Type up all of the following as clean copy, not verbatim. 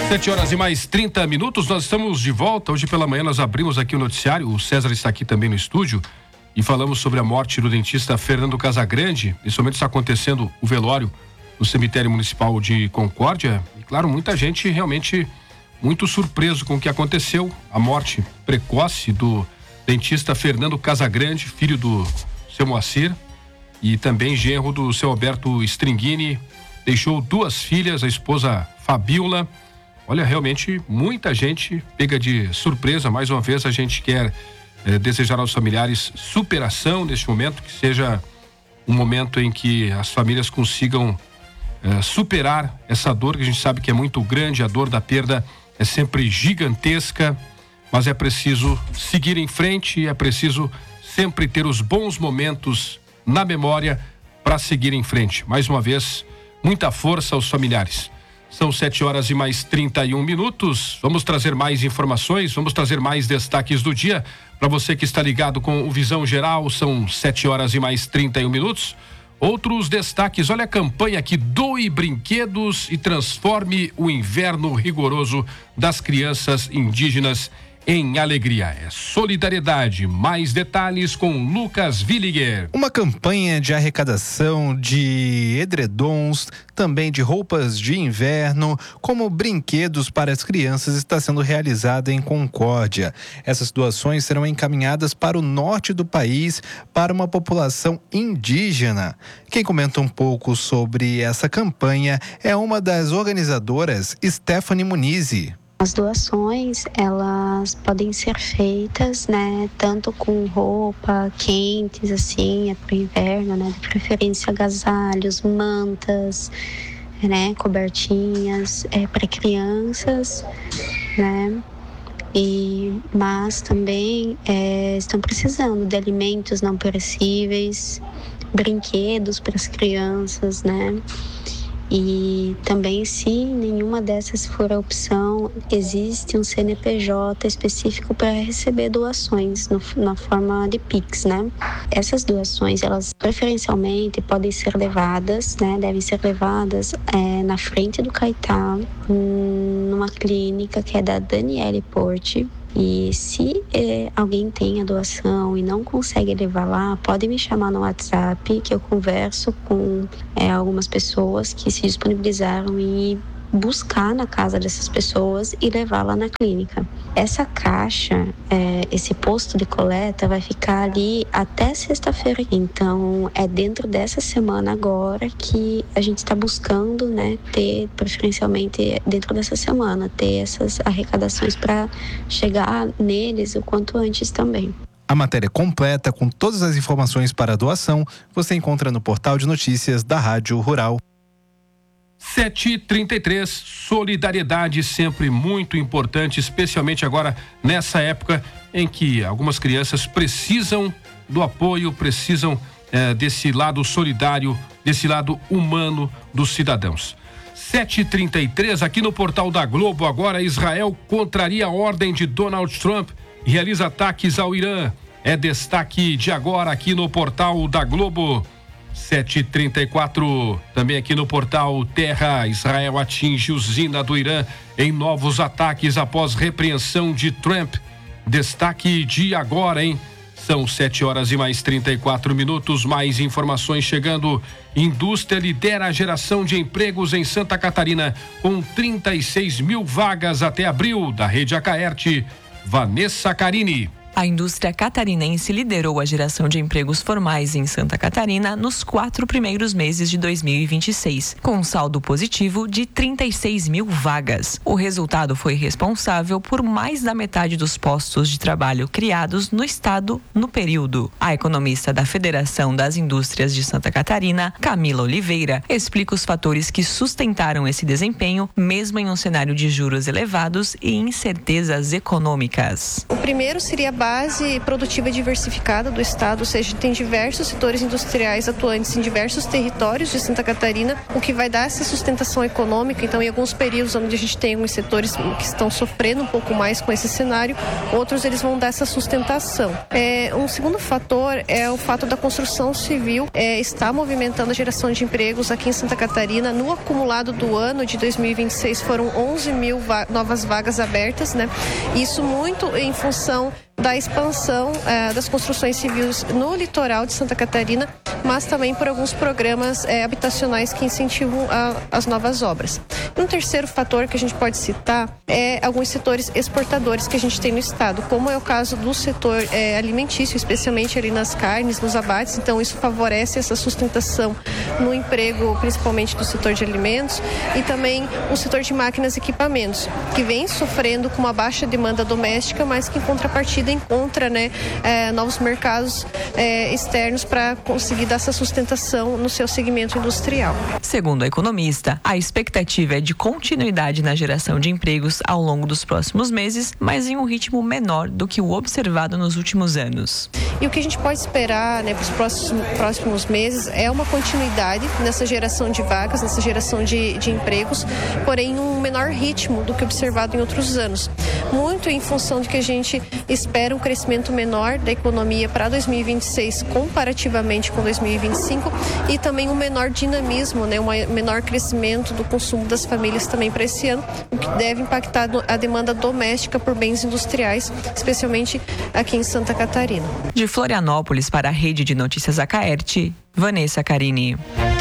7 horas e mais 30 minutos, nós estamos de volta. Hoje pela manhã nós abrimos aqui o noticiário, o César está aqui também no estúdio e falamos sobre a morte do dentista Fernando Casagrande. Nesse momento está acontecendo o velório no cemitério municipal de Concórdia e claro, muita gente realmente muito surpreso com o que aconteceu, a morte precoce do dentista Fernando Casagrande, filho do seu Moacir e também genro do seu Alberto Stringini. Deixou 2 filhas, a esposa Fabiola. Olha, realmente muita gente pega de surpresa. Mais uma vez a gente quer desejar aos familiares superação neste momento, que seja um momento em que as famílias consigam superar essa dor, que a gente sabe que é muito grande, a dor da perda é sempre gigantesca, mas é preciso seguir em frente, é preciso sempre ter os bons momentos na memória para seguir em frente. Mais uma vez, muita força aos familiares. São 7 horas e mais 31 minutos. Vamos trazer mais informações, vamos trazer mais destaques do dia. Para você que está ligado com o Visão Geral, são 7 horas e mais 31 minutos. Outros destaques, olha a campanha aqui: doe brinquedos e transforme o inverno rigoroso das crianças indígenas em alegria. É solidariedade. Mais detalhes com Lucas Villiger. Uma campanha de arrecadação de edredons, também de roupas de inverno, como brinquedos para as crianças, está sendo realizada em Concórdia. Essas doações serão encaminhadas para o norte do país, para uma população indígena. Quem comenta um pouco sobre essa campanha é uma das organizadoras, Stephanie Munizi. As doações, elas podem ser feitas, né, tanto com roupa quentes, assim, para o inverno, né, de preferência agasalhos, mantas, né, cobertinhas, para crianças, né, mas também estão precisando de alimentos não perecíveis, brinquedos para as crianças, né. E também, se nenhuma dessas for a opção, existe um CNPJ específico para receber doações na forma de Pix, né? Essas doações, elas preferencialmente podem ser levadas, né? Devem ser levadas na frente do Caetá, numa clínica que é da Daniele Porte. E se alguém tem a doação e não consegue levar lá, pode me chamar no WhatsApp, que eu converso com algumas pessoas que se disponibilizaram em ir buscar na casa dessas pessoas e levar lá na clínica. Essa caixa, esse posto de coleta vai ficar ali até sexta-feira. Então, é dentro dessa semana agora que a gente está buscando, né, ter, preferencialmente dentro dessa semana, ter essas arrecadações para chegar neles o quanto antes também. A matéria completa com todas as informações para a doação você encontra no portal de notícias da Rádio Rural. 7h33, solidariedade sempre muito importante, especialmente agora nessa época em que algumas crianças precisam do apoio, precisam desse lado solidário, desse lado humano dos cidadãos. 7h33, aqui no portal da Globo, agora Israel contraria a ordem de Donald Trump e realiza ataques ao Irã. É destaque de agora aqui no portal da Globo. 7h34, também aqui no portal Terra, Israel atinge usina do Irã em novos ataques após repreensão de Trump. Destaque de agora, hein? São 7 horas e mais 34 minutos, mais informações chegando. Indústria lidera a geração de empregos em Santa Catarina, com 36 mil vagas até abril, da Rede Acaerte. Vanessa Carini. A indústria catarinense liderou a geração de empregos formais em Santa Catarina nos 4 primeiros meses de 2026, com um saldo positivo de 36 mil vagas. O resultado foi responsável por mais da metade dos postos de trabalho criados no estado no período. A economista da Federação das Indústrias de Santa Catarina, Camila Oliveira, explica os fatores que sustentaram esse desempenho, mesmo em um cenário de juros elevados e incertezas econômicas. O primeiro seria base produtiva diversificada do estado, ou seja, tem diversos setores industriais atuantes em diversos territórios de Santa Catarina, o que vai dar essa sustentação econômica. Então, em alguns períodos onde a gente tem alguns setores que estão sofrendo um pouco mais com esse cenário, outros eles vão dar essa sustentação. Um segundo fator é o fato da construção civil estar movimentando a geração de empregos aqui em Santa Catarina. No acumulado do ano de 2026 foram 11 mil novas vagas abertas, né? Isso muito em função da expansão das construções civis no litoral de Santa Catarina, mas também por alguns programas habitacionais que incentivam as novas obras. E um terceiro fator que a gente pode citar é alguns setores exportadores que a gente tem no estado, como é o caso do setor alimentício, especialmente ali nas carnes, nos abates. Então isso favorece essa sustentação no emprego, principalmente do setor de alimentos, e também o setor de máquinas e equipamentos, que vem sofrendo com uma baixa demanda doméstica, mas que em contrapartida encontra novos mercados externos para conseguir dar essa sustentação no seu segmento industrial. Segundo a economista, a expectativa é de continuidade na geração de empregos ao longo dos próximos meses, mas em um ritmo menor do que o observado nos últimos anos. E o que a gente pode esperar para os próximos meses é uma continuidade nessa geração de vagas, nessa geração de empregos, porém em um menor ritmo do que observado em outros anos. Muito em função de que a gente espera um crescimento menor da economia para 2026 comparativamente com 2025 e também um menor dinamismo, um menor crescimento do consumo das famílias também para esse ano, o que deve impactar a demanda doméstica por bens industriais, especialmente aqui em Santa Catarina. De Florianópolis para a Rede de Notícias Acaerte, Vanessa Carini.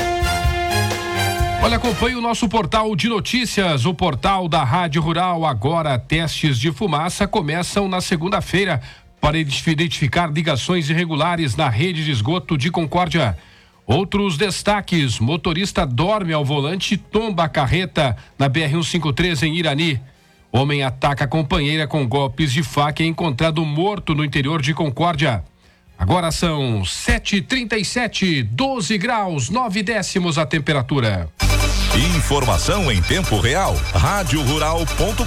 Olha, acompanhe o nosso portal de notícias, o portal da Rádio Rural. Agora, testes de fumaça começam na segunda-feira para identificar ligações irregulares na rede de esgoto de Concórdia. Outros destaques: motorista dorme ao volante e tomba a carreta na BR-153 em Irani. Homem ataca a companheira com golpes de faca e é encontrado morto no interior de Concórdia. Agora são 7h37, 12 graus, 9 décimos a temperatura. Informação em tempo real, radiorural.com.br.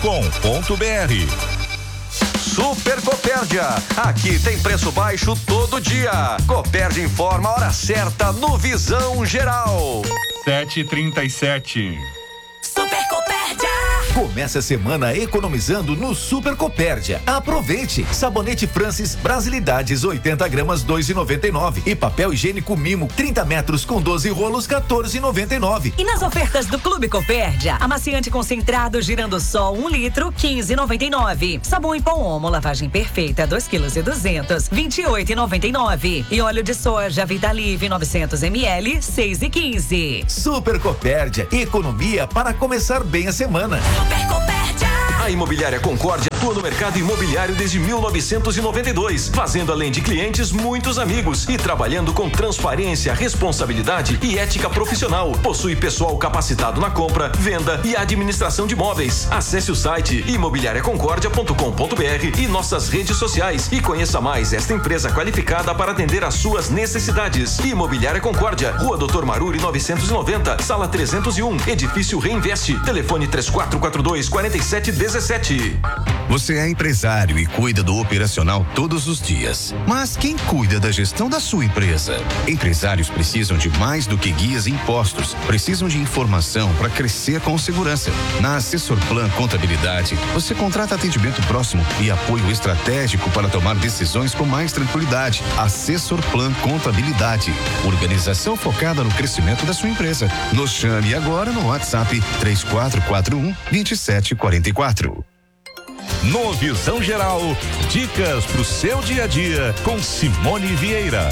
Super Copérdia, aqui tem preço baixo todo dia. Copérdia informa a hora certa no Visão Geral. 7h37. Super Copérdia. Começa a semana economizando no Super Copérdia. Aproveite! Sabonete Francis Brasilidades 80 gramas 2,99 e papel higiênico Mimo 30 metros com 12 rolos 14,99. E nas ofertas do Clube Copérdia, amaciante concentrado girando sol 1 litro 15,99. Sabão em pó Omo lavagem perfeita 2,2 kg 28,99. E óleo de soja Vitalive 900 ml 6,15. Super Copérdia, economia para começar bem a semana. Super Copérdia. A Imobiliária Concórdia atua no mercado imobiliário desde 1992, fazendo além de clientes muitos amigos e trabalhando com transparência, responsabilidade e ética profissional. Possui pessoal capacitado na compra, venda e administração de imóveis. Acesse o site imobiliariaconcordia.com.br e nossas redes sociais e conheça mais esta empresa qualificada para atender às suas necessidades. Imobiliária Concórdia, Rua Doutor Maruri 990, Sala 301, Edifício Reinveste. Telefone 3442-4717. Você é empresário e cuida do operacional todos os dias. Mas quem cuida da gestão da sua empresa? Empresários precisam de mais do que guias e impostos. Precisam de informação para crescer com segurança. Na Assessor Plan Contabilidade, você contrata atendimento próximo e apoio estratégico para tomar decisões com mais tranquilidade. Assessor Plan Contabilidade. Organização focada no crescimento da sua empresa. Nos chame agora no WhatsApp 3441-2744. No Visão Geral, dicas para o seu dia a dia com Simone Vieira.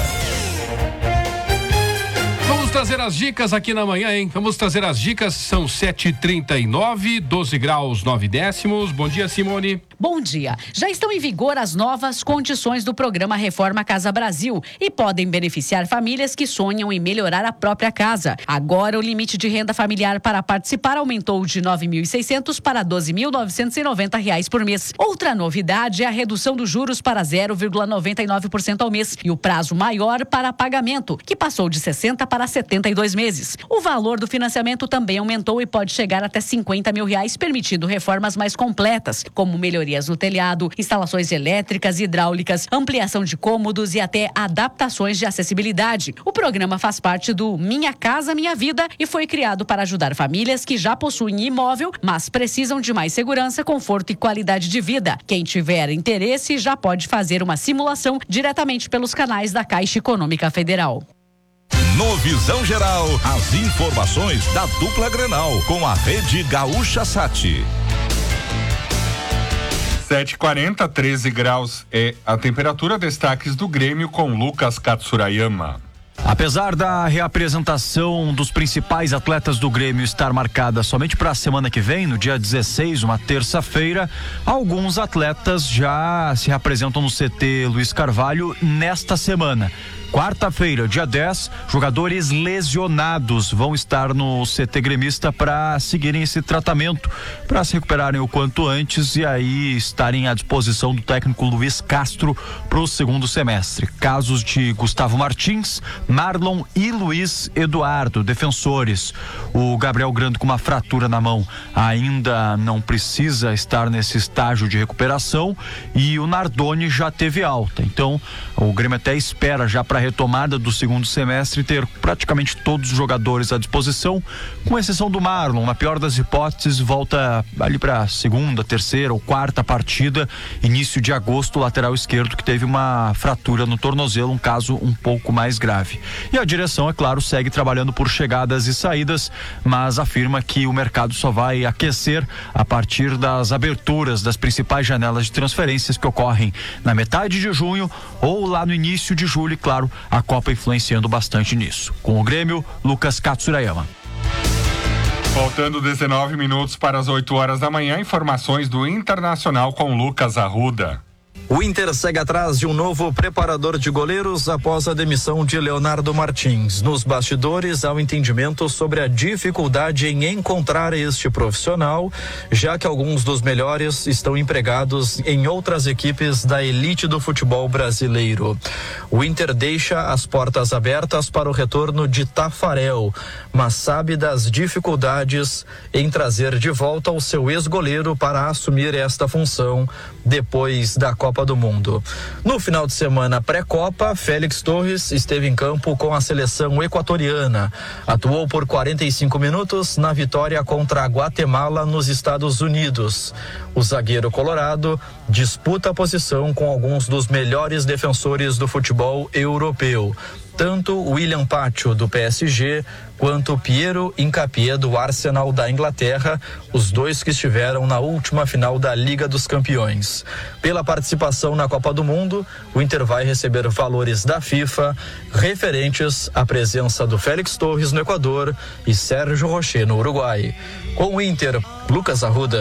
Vamos trazer as dicas aqui na manhã, hein? Vamos trazer as dicas, são 7h39, 12 graus 9 décimos. Bom dia, Simone. Bom dia. Já estão em vigor as novas condições do programa Reforma Casa Brasil e podem beneficiar famílias que sonham em melhorar a própria casa. Agora, o limite de renda familiar para participar aumentou de R$ 9.600 para R$ 12.990 por mês. Outra novidade é a redução dos juros para 0,99% ao mês e o prazo maior para pagamento, que passou de 60 para 70 72 meses. O valor do financiamento também aumentou e pode chegar até R$50 mil, permitindo reformas mais completas, como melhorias no telhado, instalações elétricas e hidráulicas, ampliação de cômodos e até adaptações de acessibilidade. O programa faz parte do Minha Casa Minha Vida e foi criado para ajudar famílias que já possuem imóvel, mas precisam de mais segurança, conforto e qualidade de vida. Quem tiver interesse já pode fazer uma simulação diretamente pelos canais da Caixa Econômica Federal. No Visão Geral, as informações da dupla Grenal com a Rede Gaúcha Sat. 7h40, 13 graus é a temperatura. Destaques do Grêmio com Lucas Katsurayama. Apesar da reapresentação dos principais atletas do Grêmio estar marcada somente para a semana que vem, no dia 16, uma terça-feira, alguns atletas já se reapresentam no CT Luiz Carvalho nesta semana. Quarta-feira, dia 10, jogadores lesionados vão estar no CT gremista para seguirem esse tratamento, para se recuperarem o quanto antes e aí estarem à disposição do técnico Luiz Castro para o segundo semestre. Casos de Gustavo Martins, Marlon e Luiz Eduardo, defensores. O Gabriel Grando com uma fratura na mão ainda não precisa estar nesse estágio de recuperação e o Nardoni já teve alta. Então, o Grêmio até espera já para a retomada do segundo semestre ter praticamente todos os jogadores à disposição, com exceção do Marlon. Na pior das hipóteses, volta ali para segunda, terceira ou quarta partida, início de agosto, lateral esquerdo que teve uma fratura no tornozelo, um caso um pouco mais grave. E a direção, é claro, segue trabalhando por chegadas e saídas, mas afirma que o mercado só vai aquecer a partir das aberturas das principais janelas de transferências que ocorrem na metade de junho ou lá no início de julho, e claro, a Copa influenciando bastante nisso. Com o Grêmio, Lucas Katsurayama. Faltando 19 minutos para as 8 horas da manhã, informações do Internacional com Lucas Arruda. O Inter segue atrás de um novo preparador de goleiros após a demissão de Leonardo Martins. Nos bastidores, há um entendimento sobre a dificuldade em encontrar este profissional, já que alguns dos melhores estão empregados em outras equipes da elite do futebol brasileiro. O Inter deixa as portas abertas para o retorno de Tafarel, mas sabe das dificuldades em trazer de volta o seu ex-goleiro para assumir esta função depois da Copa do Mundo. No final de semana pré-Copa, Félix Torres esteve em campo com a seleção equatoriana. Atuou por 45 minutos na vitória contra a Guatemala nos Estados Unidos. O zagueiro colorado disputa a posição com alguns dos melhores defensores do futebol europeu. Tanto William Pacho, do PSG, quanto Piero Hincapié, do Arsenal da Inglaterra, os dois que estiveram na última final da Liga dos Campeões. Pela participação na Copa do Mundo, o Inter vai receber valores da FIFA referentes à presença do Félix Torres no Equador e Sérgio Rocher no Uruguai. Com o Inter, Lucas Arruda.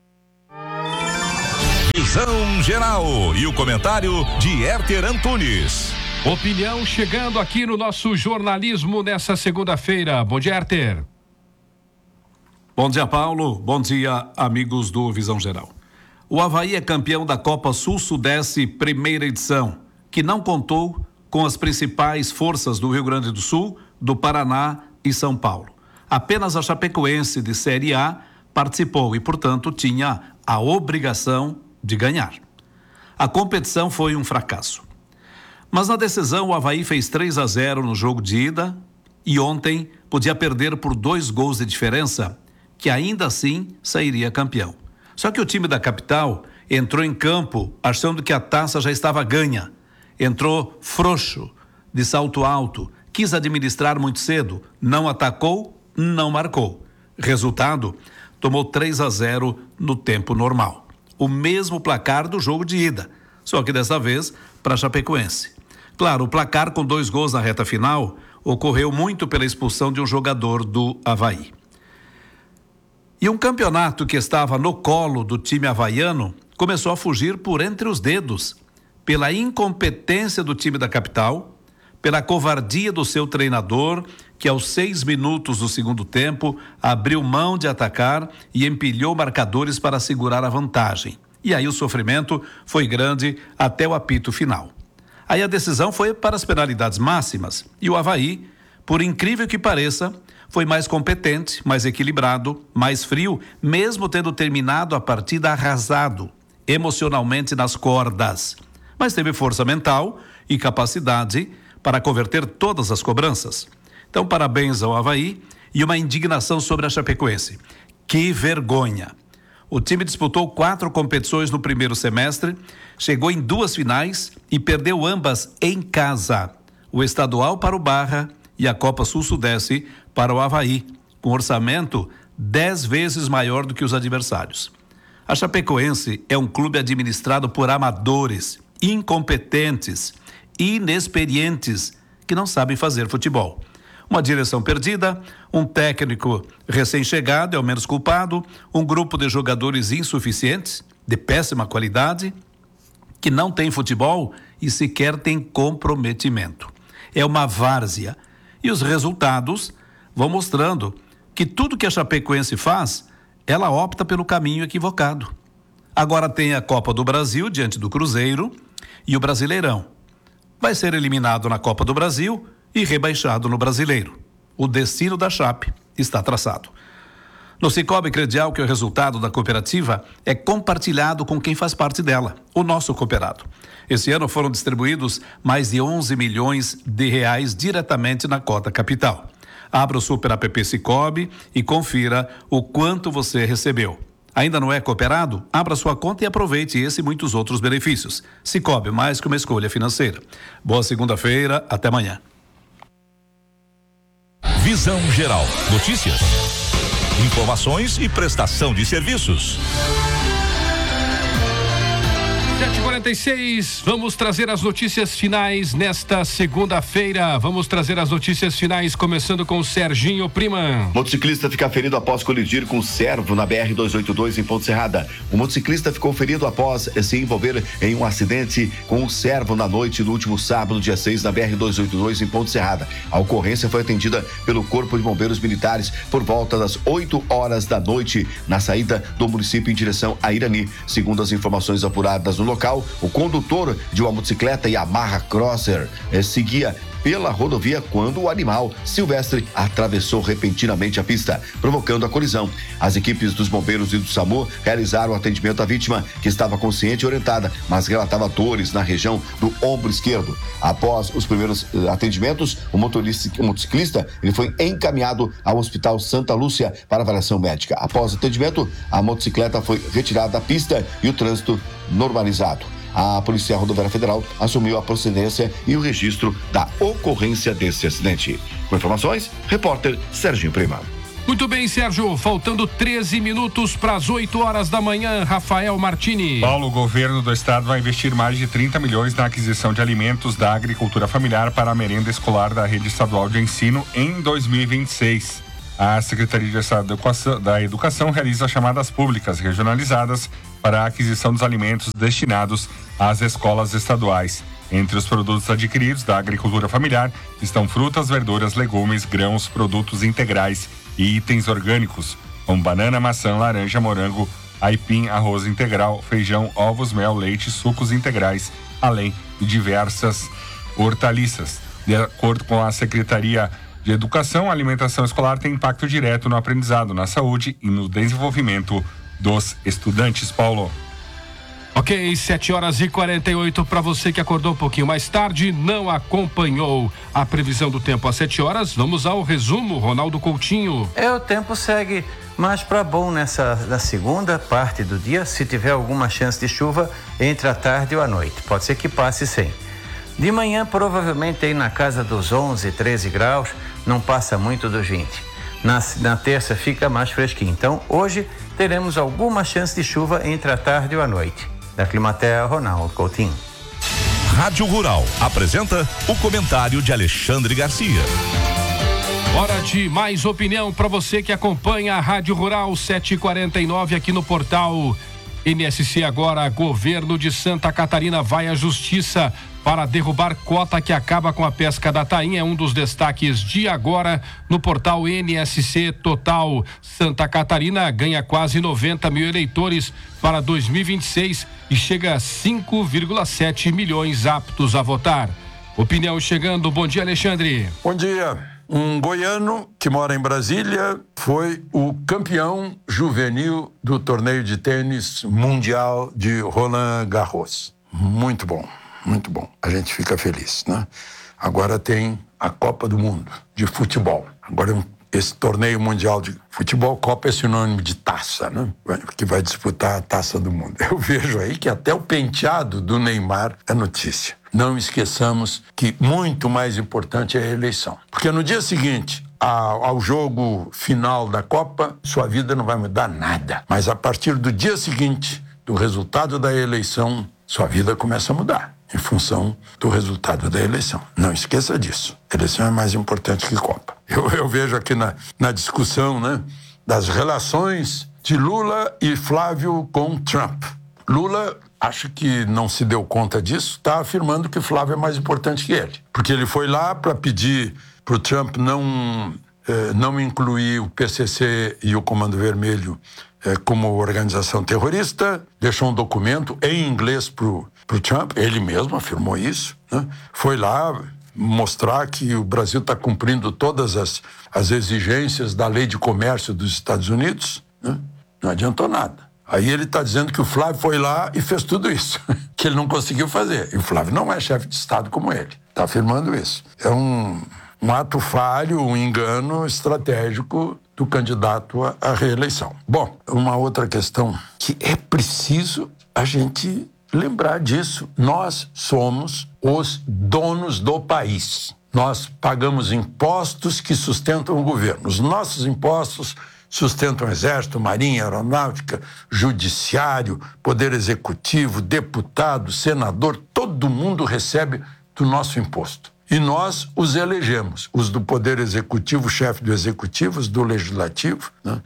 Visão Geral e o comentário de Herter Antunes. Opinião chegando aqui no nosso jornalismo nessa segunda-feira. Bom dia, Herter. Bom dia, Paulo. Bom dia, amigos do Visão Geral. O Avaí é campeão da Copa Sul-Sudeste, primeira edição, que não contou com as principais forças do Rio Grande do Sul, do Paraná e São Paulo. Apenas a Chapecoense de Série A participou e, portanto, tinha a obrigação de ganhar. A competição foi um fracasso. Mas na decisão o Avaí fez 3-0 no jogo de ida e ontem podia perder por 2 gols de diferença, que ainda assim sairia campeão. Só que o time da capital entrou em campo achando que a taça já estava ganha. Entrou frouxo, de salto alto, quis administrar muito cedo, não atacou, não marcou. Resultado, tomou 3-0 no tempo normal. O mesmo placar do jogo de ida, só que dessa vez para a Chapecoense. Claro, o placar com 2 gols na reta final ocorreu muito pela expulsão de um jogador do Avaí. E um campeonato que estava no colo do time havaiano começou a fugir por entre os dedos, pela incompetência do time da capital, pela covardia do seu treinador, que aos 6 minutos do segundo tempo abriu mão de atacar e empilhou marcadores para segurar a vantagem. E aí o sofrimento foi grande até o apito final. Aí a decisão foi para as penalidades máximas e o Avaí por incrível que pareça, foi mais competente, mais equilibrado, mais frio, mesmo tendo terminado a partida arrasado, emocionalmente nas cordas. Mas teve força mental e capacidade para converter todas as cobranças. Então, parabéns ao Avaí e uma indignação sobre a Chapecoense. Que vergonha! O time disputou 4 competições no primeiro semestre, chegou em 2 finais e perdeu ambas em casa. O estadual para o Barra e a Copa Sul-Sudeste para o Avaí, com orçamento 10 vezes maior do que os adversários. A Chapecoense é um clube administrado por amadores, incompetentes, inexperientes, que não sabem fazer futebol. Uma direção perdida, um técnico recém-chegado é o menos culpado, um grupo de jogadores insuficientes, de péssima qualidade, que não tem futebol e sequer tem comprometimento. É uma várzea. E os resultados vão mostrando que tudo que a Chapecoense faz, ela opta pelo caminho equivocado. Agora tem a Copa do Brasil diante do Cruzeiro e o Brasileirão. Vai ser eliminado na Copa do Brasil e rebaixado no Brasileiro. O destino da Chape está traçado. No Cicobi Credial, que o resultado da cooperativa é compartilhado com quem faz parte dela, o nosso cooperado. Esse ano foram distribuídos mais de 11 milhões de reais diretamente na cota capital. Abra o Super App Cicobi e confira o quanto você recebeu. Ainda não é cooperado? Abra sua conta e aproveite esse e muitos outros benefícios. Cicobi, mais que uma escolha financeira. Boa segunda-feira, até amanhã. Visão Geral. Notícias, informações e prestação de serviços. 7h46, vamos trazer as notícias finais nesta segunda-feira. Vamos trazer as notícias finais, começando com o Serginho Prima. Motociclista fica ferido após colidir com servo na BR-282 em Ponte Serrada. O motociclista ficou ferido após se envolver em um acidente com um servo na noite do último sábado, dia 6, na BR-282 em Ponte Serrada. A ocorrência foi atendida pelo Corpo de Bombeiros Militares por volta das 8 horas da noite, na saída do município em direção a Irani. Segundo as informações apuradas no local, o condutor de uma motocicleta Yamaha Crosser seguia pela rodovia quando o animal silvestre atravessou repentinamente a pista, provocando a colisão. As equipes dos bombeiros e do SAMU realizaram o atendimento à vítima, que estava consciente e orientada, mas relatava dores na região do ombro esquerdo. Após os primeiros atendimentos, o motociclista ele foi encaminhado ao Hospital Santa Lúcia para avaliação médica. Após o atendimento, a motocicleta foi retirada da pista e o trânsito normalizado. A Polícia Rodoviária Federal assumiu a procedência e o registro da ocorrência desse acidente. Com informações, repórter Serginho Prima. Muito bem, Sérgio, faltando 13 minutos para as 8 horas da manhã, Rafael Martini. Paulo, o governo do estado vai investir mais de 30 milhões na aquisição de alimentos da agricultura familiar para a merenda escolar da rede estadual de ensino em 2026. A Secretaria de Estado da Educação realiza chamadas públicas regionalizadas para a aquisição dos alimentos destinados às escolas estaduais. Entre os produtos adquiridos da agricultura familiar estão frutas, verduras, legumes, grãos, produtos integrais e itens orgânicos, como banana, maçã, laranja, morango, aipim, arroz integral, feijão, ovos, mel, leite, sucos integrais, além de diversas hortaliças. De acordo com a Secretaria de Educação, a alimentação escolar tem impacto direto no aprendizado, na saúde e no desenvolvimento dos estudantes, Paulo. Ok, 7h48 para você que acordou um pouquinho mais tarde, não acompanhou a previsão do tempo às 7 horas. Vamos ao resumo, Ronaldo Coutinho. O tempo segue mais para bom na segunda parte do dia, se tiver alguma chance de chuva entre a tarde ou a noite. Pode ser que passe sem. De manhã, provavelmente aí na casa dos 11, 13 graus, não passa muito dos 20. Na terça fica mais fresquinho. Então, hoje teremos alguma chance de chuva entre a tarde ou a noite. Da Climatea, Ronaldo Coutinho. Rádio Rural apresenta o comentário de Alexandre Garcia. Hora de mais opinião para você que acompanha a Rádio Rural 7h49 aqui no portal NSC. Agora, governo de Santa Catarina vai à justiça para derrubar cota que acaba com a pesca da tainha. É um dos destaques de agora no portal NSC Total. Santa Catarina ganha quase 90 mil eleitores para 2026 e chega a 5,7 milhões aptos a votar. Opinião chegando. Bom dia, Alexandre. Bom dia. Um goiano que mora em Brasília foi o campeão juvenil do torneio de tênis mundial de Roland Garros. Muito bom, muito bom. A gente fica feliz, né? Agora tem a Copa do Mundo de futebol. Agora esse torneio mundial de futebol, Copa é sinônimo de taça, né? Que vai disputar a Taça do Mundo. Eu vejo aí que até o penteado do Neymar é notícia. Não esqueçamos que muito mais importante é a eleição. Porque no dia seguinte ao jogo final da Copa, sua vida não vai mudar nada. Mas a partir do dia seguinte, do resultado da eleição, sua vida começa a mudar em função do resultado da eleição. Não esqueça disso. A eleição é mais importante que Copa. Eu vejo aqui na discussão, né, das relações de Lula e Flávio com Trump. Lula, acho que não se deu conta disso, está afirmando que Flávio é mais importante que ele. Porque ele foi lá para pedir para o Trump não incluir o PCC e o Comando Vermelho como organização terrorista, deixou um documento em inglês para o Trump, ele mesmo afirmou isso, né? Foi lá mostrar que o Brasil está cumprindo todas as exigências da lei de comércio dos Estados Unidos, né? Não adiantou nada. Aí ele está dizendo que o Flávio foi lá e fez tudo isso, que ele não conseguiu fazer. E o Flávio não é chefe de Estado como ele. Está afirmando isso. É um ato falho, um engano estratégico do candidato à reeleição. Bom, uma outra questão que é preciso a gente lembrar disso. Nós somos os donos do país. Nós pagamos impostos que sustentam o governo. Os nossos impostos sustentam o Exército, Marinha, Aeronáutica, Judiciário, Poder Executivo, deputado, senador, todo mundo recebe do nosso imposto. E nós os elegemos, os do Poder Executivo, chefe do Executivo, os do Legislativo, né?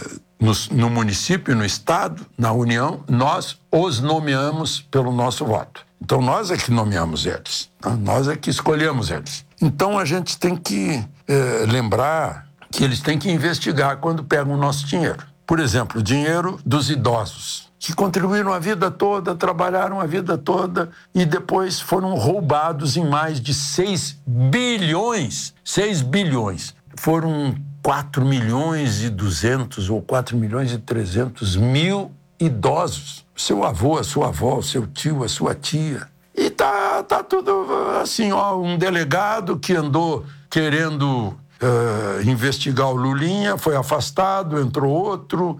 No município, no Estado, na União, nós os nomeamos pelo nosso voto. Então nós é que nomeamos eles, né? Nós é que escolhemos eles. Então a gente tem que lembrar que eles têm que investigar quando pegam o nosso dinheiro. Por exemplo, o dinheiro dos idosos, que contribuíram a vida toda, trabalharam a vida toda e depois foram roubados em mais de 6 bilhões. 6 bilhões. Foram 4 milhões e 200 ou 4 milhões e 300 mil idosos. Seu avô, a sua avó, o seu tio, a sua tia. E tá tudo assim, ó, um delegado que andou querendo investigar o Lulinha, foi afastado, entrou outro,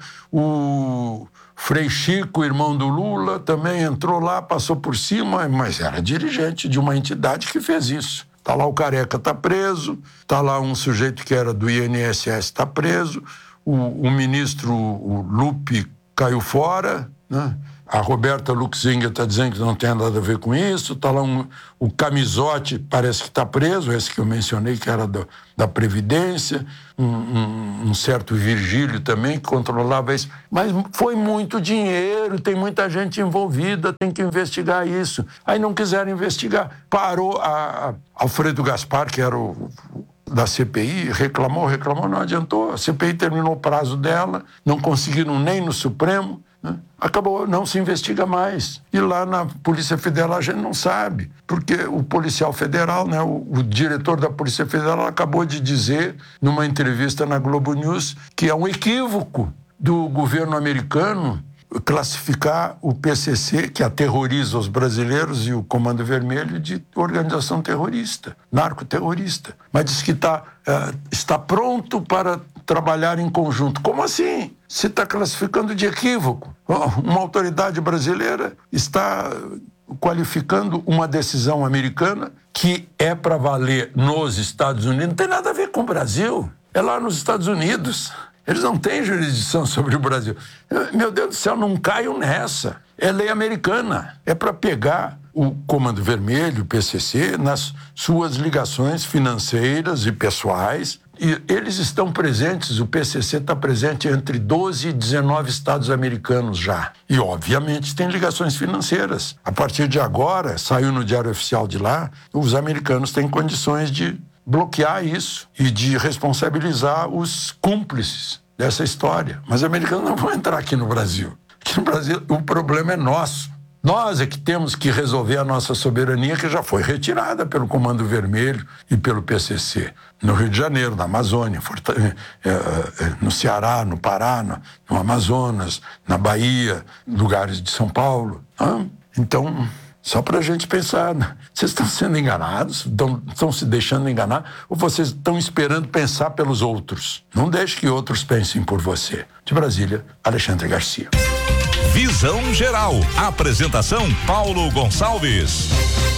o Frei Chico, irmão do Lula, também entrou lá, passou por cima, mas era dirigente de uma entidade que fez isso. Tá lá o Careca, tá preso, tá lá um sujeito que era do INSS, tá preso, o ministro, o Lupe, caiu fora, né? A Roberta Luxinger está dizendo que não tem nada a ver com isso. Está lá o Camisotti, parece que está preso, esse que eu mencionei, que era da Previdência. Um certo Virgílio também, que controlava isso. Mas foi muito dinheiro, tem muita gente envolvida, tem que investigar isso. Aí não quiseram investigar. Parou Alfredo Gaspar, que era da CPI, reclamou, não adiantou. A CPI terminou o prazo dela, não conseguiram nem no Supremo. Acabou, não se investiga mais. E lá na Polícia Federal a gente não sabe, porque o policial federal, né, o diretor da Polícia Federal acabou de dizer numa entrevista na Globo News que é um equívoco do governo americano classificar o PCC, que aterroriza os brasileiros, e o Comando Vermelho de organização terrorista, narcoterrorista. Mas diz que está pronto para trabalhar em conjunto. Como assim? Se está classificando de equívoco. Uma autoridade brasileira está qualificando uma decisão americana que é para valer nos Estados Unidos. Não tem nada a ver com o Brasil. É lá nos Estados Unidos. Eles não têm jurisdição sobre o Brasil. Meu Deus do céu, não caiam nessa. É lei americana. É para pegar o Comando Vermelho, o PCC, nas suas ligações financeiras e pessoais. E eles estão presentes, o PCC está presente entre 12 e 19 estados americanos já. E, obviamente, tem ligações financeiras. A partir de agora, saiu no Diário Oficial de lá, os americanos têm condições de bloquear isso e de responsabilizar os cúmplices dessa história. Mas os americanos não vão entrar aqui no Brasil. Aqui no Brasil, o problema é nosso. Nós é que temos que resolver a nossa soberania, que já foi retirada pelo Comando Vermelho e pelo PCC. No Rio de Janeiro, na Amazônia, no Ceará, no Pará, no Amazonas, na Bahia, lugares de São Paulo. Então, só para a gente pensar, vocês estão sendo enganados, estão se deixando enganar, ou vocês estão esperando pensar pelos outros? Não deixe que outros pensem por você. De Brasília, Alexandre Garcia. Visão Geral. Apresentação Paulo Gonçalves.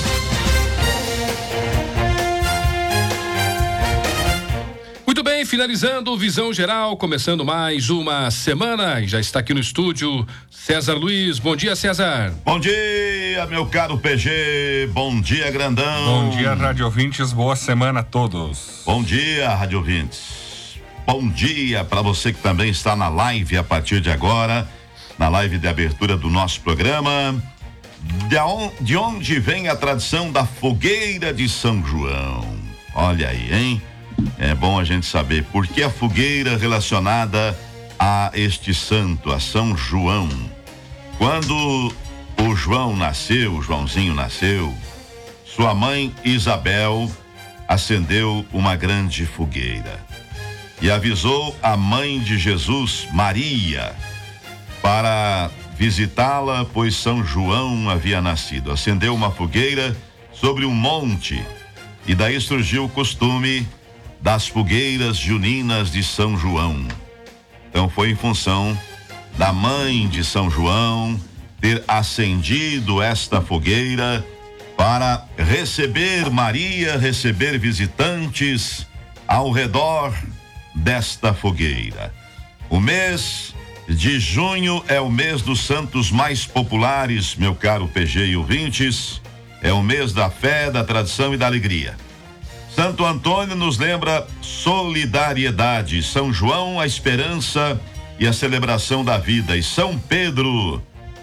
Muito bem, finalizando o Visão Geral, começando mais uma semana, já está aqui no estúdio César Luiz. Bom dia, César. Bom dia, meu caro PG. Bom dia, grandão. Bom dia, rádio ouvintes. Boa semana a todos. Bom dia, rádio ouvintes. Bom dia para você que também está na live a partir de agora, na live de abertura do nosso programa. De onde vem a tradição da fogueira de São João? Olha aí, hein? É bom a gente saber por que a fogueira relacionada a este santo, a São João. Quando o Joãozinho nasceu, sua mãe Isabel acendeu uma grande fogueira e avisou a mãe de Jesus, Maria, para visitá-la, pois São João havia nascido. Acendeu uma fogueira sobre um monte e daí surgiu o costume das fogueiras juninas de São João. Então foi em função da mãe de São João ter acendido esta fogueira para receber Maria, receber visitantes ao redor desta fogueira. O mês de junho é o mês dos santos mais populares, meu caro PG e ouvintes. É o mês da fé, da tradição e da alegria. Santo Antônio nos lembra solidariedade, São João, a esperança e a celebração da vida, e São Pedro,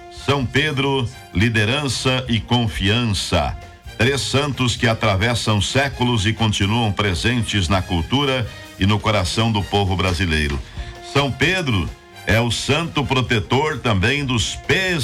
liderança e confiança. 3 santos que atravessam séculos e continuam presentes na cultura e no coração do povo brasileiro. São Pedro é o santo protetor também dos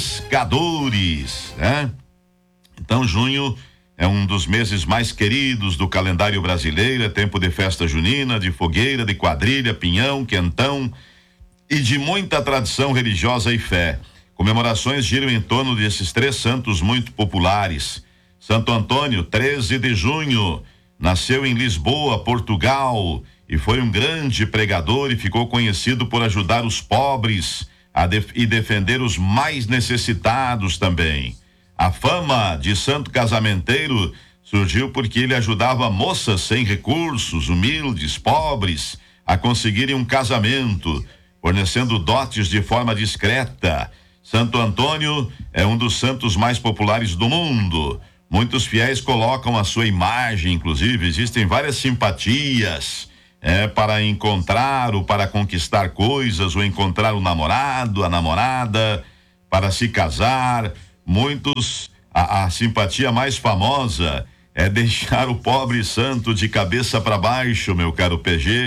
pescadores, né? Então, junho é um dos meses mais queridos do calendário brasileiro, é tempo de festa junina, de fogueira, de quadrilha, pinhão, quentão e de muita tradição religiosa e fé. Comemorações giram em torno desses 3 santos muito populares. Santo Antônio, 13 de junho, nasceu em Lisboa, Portugal, e foi um grande pregador e ficou conhecido por ajudar os pobres e defender os mais necessitados também. A fama de santo casamenteiro surgiu porque ele ajudava moças sem recursos, humildes, pobres, a conseguirem um casamento, fornecendo dotes de forma discreta. Santo Antônio é um dos santos mais populares do mundo. Muitos fiéis colocam a sua imagem, inclusive, existem várias simpatias para encontrar ou para conquistar coisas, ou encontrar o namorado, a namorada, para se casar. Muitos, a simpatia mais famosa é deixar o pobre santo de cabeça para baixo, meu caro PG.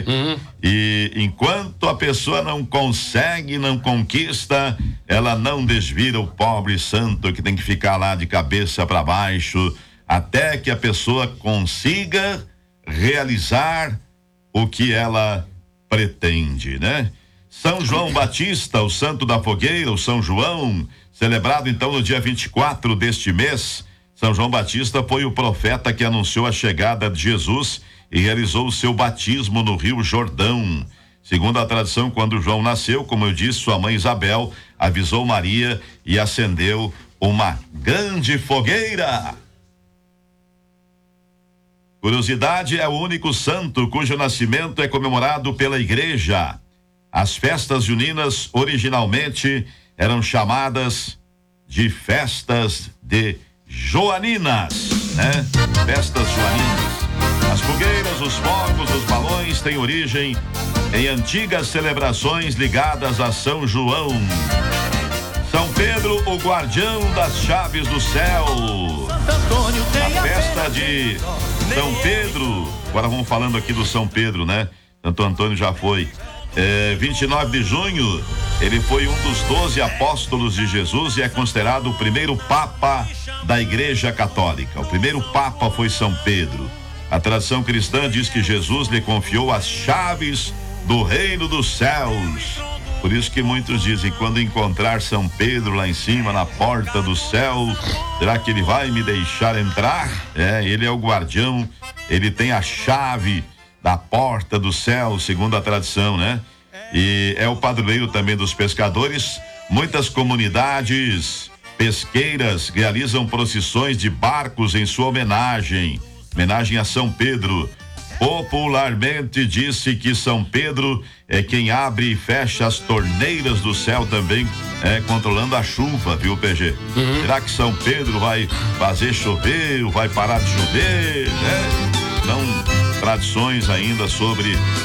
E enquanto a pessoa não consegue, não conquista, ela não desvira o pobre santo que tem que ficar lá de cabeça para baixo até que a pessoa consiga realizar o que ela pretende, né? São João Batista, o santo da fogueira, o São João, celebrado então no dia 24 deste mês. São João Batista foi o profeta que anunciou a chegada de Jesus e realizou o seu batismo no Rio Jordão. Segundo a tradição, quando João nasceu, como eu disse, sua mãe Isabel avisou Maria e acendeu uma grande fogueira. Curiosidade, é o único santo cujo nascimento é comemorado pela igreja. As festas juninas originalmente eram chamadas de festas de joaninas, né? Festas joaninas. As fogueiras, os fogos, os balões têm origem em antigas celebrações ligadas a São João. São Pedro, o guardião das chaves do céu. A festa de São Pedro. Agora vamos falando aqui do São Pedro, né? Santo Antônio já foi. 29 de junho, ele foi um dos 12 apóstolos de Jesus e é considerado o primeiro Papa da Igreja Católica. O primeiro Papa foi São Pedro. A tradição cristã diz que Jesus lhe confiou as chaves do reino dos céus. Por isso que muitos dizem, quando encontrar São Pedro lá em cima, na porta do céu, será que ele vai me deixar entrar? Ele é o guardião, ele tem a chave da porta do céu, segundo a tradição, né? E é o padroeiro também dos pescadores. Muitas comunidades pesqueiras realizam procissões de barcos em sua homenagem a São Pedro. Popularmente disse que São Pedro é quem abre e fecha as torneiras do céu também, controlando a chuva, viu, PG? Será que São Pedro vai fazer chover ou vai parar de chover, né? São tradições ainda sobre